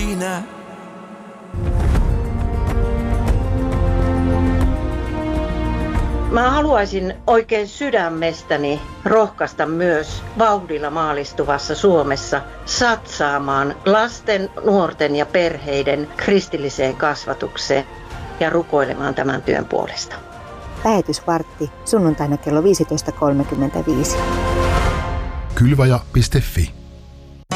sinä. Mä haluaisin oikein sydämestäni rohkaista myös vauhdilla maalistuvassa Suomessa satsaamaan lasten, nuorten ja perheiden kristilliseen kasvatukseen ja rukoilemaan tämän työn puolesta. Lähetysvartti sunnuntaina kello 15.35. Kylvaja.fi